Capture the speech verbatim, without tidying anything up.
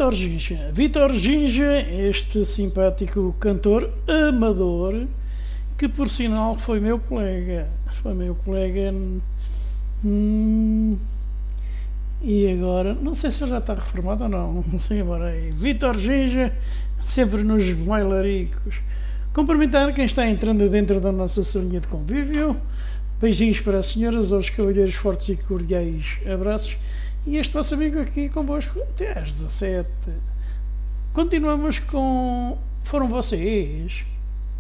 Vítor Ginja. Vítor Ginja, este simpático cantor amador, que por sinal foi meu colega. Foi meu colega. Hum, e agora, não sei se ele já está reformado ou não, não sei agora aí. Vítor Ginja, sempre nos bailaricos. Cumprimentar quem está entrando dentro da nossa salinha de convívio. Beijinhos para as senhoras, aos cavalheiros fortes e cordiais abraços. E este vosso amigo aqui convosco até às dezassete. Continuamos com Foram Vocês.